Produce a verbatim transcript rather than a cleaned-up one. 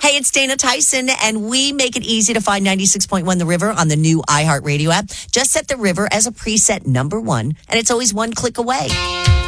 Hey, it's Dana Tyson, and we make it easy to find ninety-six point one The River on the new iHeartRadio app. Just set The River as a preset number one, and it's always one click away.